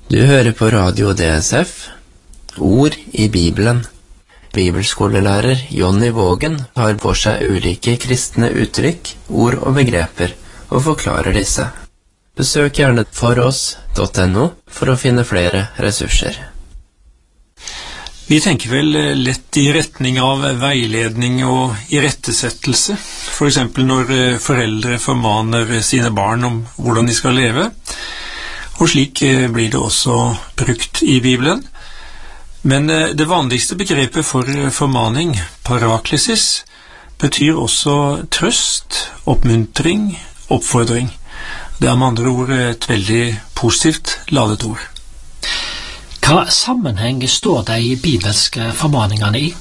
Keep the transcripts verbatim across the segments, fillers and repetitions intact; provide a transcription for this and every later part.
Du hører på Radio D S F, Ord i Bibelen. Bibelskolelærer Jonny Vågen tar for seg ulike kristne uttrykk, ord og begreper, og forklarer disse. Besøk gjerne foross punktum no for å finne flere ressurser. Vi tenker vel lett i retning av veiledning og irettesettelse, for eksempel når foreldre formaner sine barn om hvordan de skal leve. Og slik blir det også brukt i Bibelen. Men det vanligste begrepet for formaning, paraklesis, betyr også trøst, oppmuntring, oppfordring. Det er med andre ord et veldig positivt ladet ord. Hva sammenheng står de bibelske formaningene i?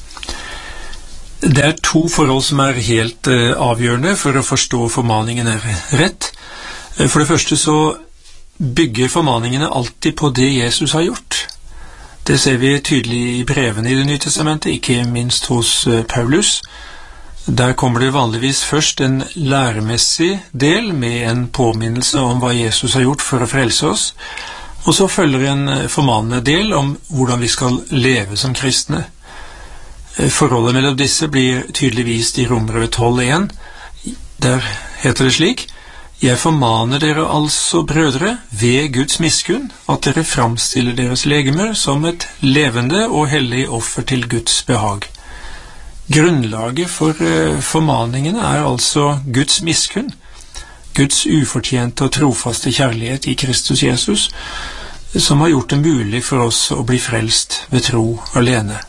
Det er to forhold som er helt avgjørende for å forstå formaningene rett. For det første så bygger formaningene alltid på det Jesus har gjort. Det ser vi tydelig i brevene i Det nye testamentet, ikke minst hos Paulus. Der kommer det vanligvis først en læremessig del med en påminnelse om hva Jesus har gjort for å frelse oss, og så følger en formanende del om hvordan vi skal leve som kristne. Forholdet mellom disse blir tydelig vist i Romerbrevet tolv én. Der heter det slik: «Jeg formaner dere altså, brødre, ved Guds miskunn, at dere framstiller deres legemer som et levende og hellig offer til Guds behag.» Grunnlaget for uh, formaningene er altså Guds miskunn, Guds ufortjente og trofaste kjærlighet i Kristus Jesus, som har gjort det mulig for oss å bli frelst ved tro alene.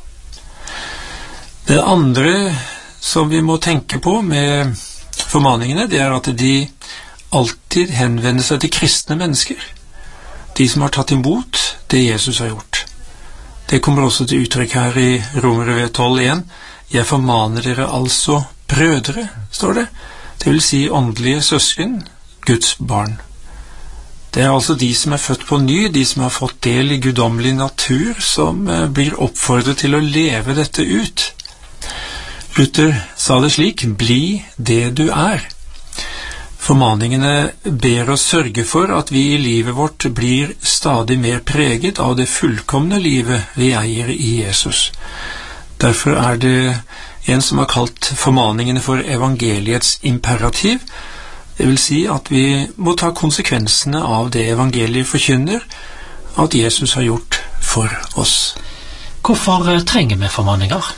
Det andre som vi må tenke på med formaningene, det er at de alltid henvender seg til kristne mennesker, de som har tatt imot det Jesus har gjort. Det kommer også til uttrykk her i Romerbrevet tolv én. «Jeg formaner dere altså, brødre», står det. Det vil si åndelige søsken, Guds barn. Det er altså de som er født på ny, de som har fått del i guddommelig natur, som blir oppfordret til å leve dette ut. Luther sa det slik: «Bli det du er». Formaningene ber oss sørge for at vi i livet vårt blir stadig mer preget av det fullkomne livet vi eier i Jesus. Derfor er det en som har kalt formaningene for evangeliets imperativ. Det vil si at vi må ta konsekvensene av det evangeliet forkynner, at Jesus har gjort for oss. Hvorfor trenger vi formaninger?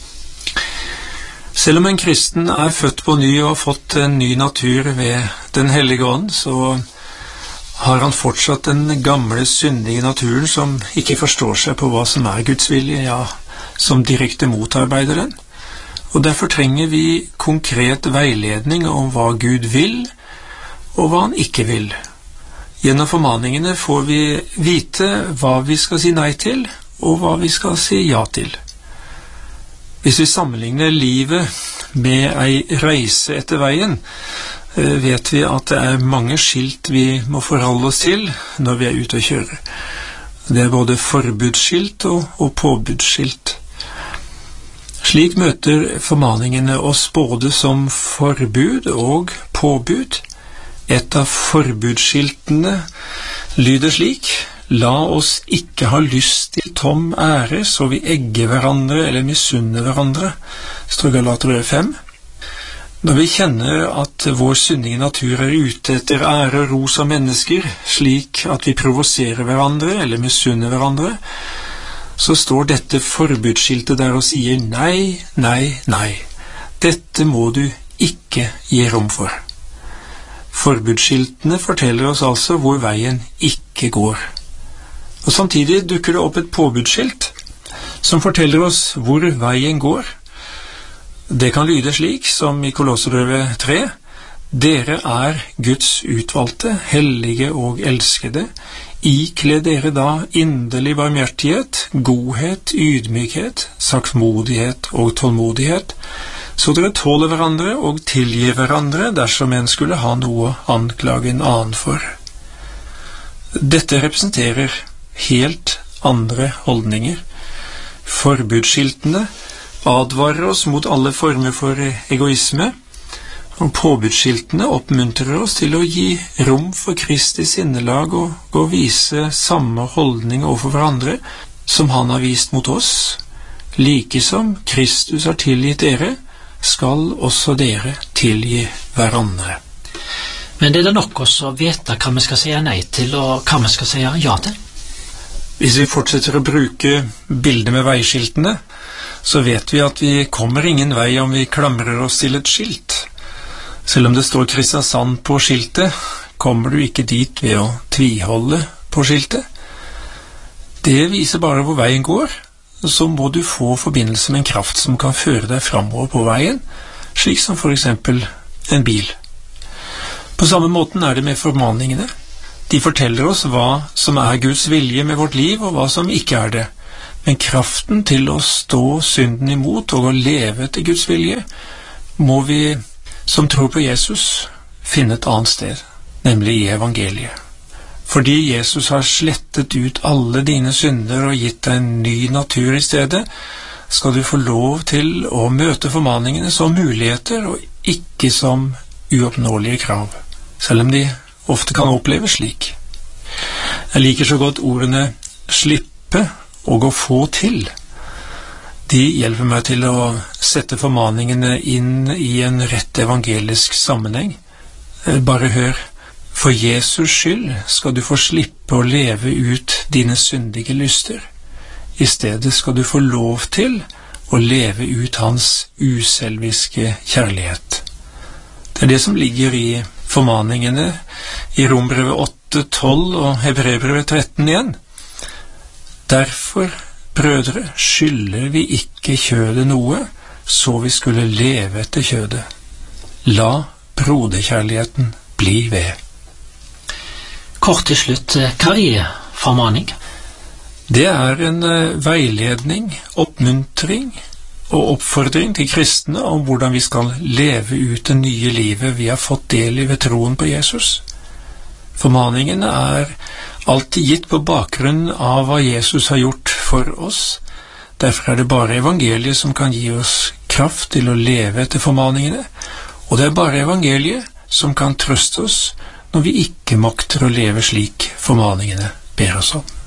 Selv om en kristen er født på ny og har fått en ny natur ved Den hellige ånd, så har han fortsatt den gamle syndige naturen som ikke forstår seg på hva som er Guds vilje, ja, som direkte motarbeider den. Og derfor trenger vi konkret veiledning om hva Gud vil, og hva han ikke vil. Gjennom formaningene får vi vite hva vi skal si nei til, og hva vi skal si ja til. Hvis vi sammenligner livet med ei reise etter veien, vet vi at det er mange skilt vi må forholde oss til når vi er ute og kjører. Det er både forbudsskilt og, og påbudsskilt. Slik møter formaningene oss både som forbud og påbud. Et av forbudsskiltene lyder slik: «La oss ikke ha lyst til tom ære, så vi egger hverandre eller misunner hverandre», står Galaterbrevet fem. Når vi kjenner at vår syndige natur er ute etter ære og ros av mennesker, slik at vi provoserer hverandre eller misunner hverandre, så står dette forbudsskiltet der og sier nei, nei, nei. Dette må du ikke gi rom for. Forbudsskiltene forteller oss altså hvor veien ikke går. Og samtidig dukker det opp et påbudsskilt som forteller oss hvor veien går. Det kan lyde slik som i Kolosserbrevet tre: «Dere er Guds utvalgte, hellige og elskede. Ikle dere da inderlig barmhjertighet, godhet, ydmykhet, saktmodighet og tålmodighet, så dere tåler hverandre og tilgir hverandre dersom en skulle ha noe å anklage en annen for.» Dette representerer helt andre holdninger. Forbudsskiltene advarer oss mot alle former for egoisme, Og påbudsskiltene oppmuntrer oss til å gi rom for Kristi sinnelag og, og vise samme holdning overfor hverandre som han har vist mot oss. Like som Kristus har tilgitt dere, skal også dere tilgi hverandre. Men det er det nok også å vite hva vi skal si nei til, og hva vi skal si ja til? Hvis vi fortsetter å bruke bildet med veiskiltene, så vet vi at vi kommer ingen vei om vi klamrer oss til et skilt. Selv om det står Kristiansand på skiltet, kommer du ikke dit ved å tviholde på skiltet. Det viser bare hvor veien går. Så må du få forbindelse med en kraft som kan føre deg fremover på veien, slik som for eksempel en bil. På samme måten er det med formaningene. De forteller oss hva som er Guds vilje med vårt liv, og hva som ikke er det. Men kraften til å stå synden imot og å leve etter Guds vilje, må vi, som tror på Jesus, finne et annet sted, nemlig i evangeliet. Fordi Jesus har slettet ut alle dine synder og gitt deg en ny natur i stedet, skal du få lov til å møte formaningene som muligheter og ikke som uoppnåelige krav, selv om de ofte kan oppleves slik. Jeg liker så godt ordene slippe og å få til. De hjelper meg til å sette formaningene inn i en rett evangelisk sammenheng. Bare hør. For Jesus skyld skal du få slippe å leve ut dine syndige lyster. I stedet skal du få lov til å leve ut hans uselviske kjærlighet. Det er det som ligger i formaningene i Rombrevet åtte tolv og Hebreerbrevet tretten igjen. Derfor, brødre, skylder vi ikke kjødet noe, så vi skulle leve etter kjødet. La broderkjærligheten bli ved. Kort til slutt, hva er formaning? Det er en veiledning, oppmuntring og oppfordring til kristne om hvordan vi skal leve ut det nye livet vi har fått del i ved troen på Jesus. Formaningene er alltid gitt på bakgrunn av hva Jesus har gjort for oss. Derfor er det bare evangeliet som kan gi oss kraft til å leve etter formaningene, og det er bare evangeliet som kan trøste oss når vi ikke makter å leve slik formaningene ber oss om.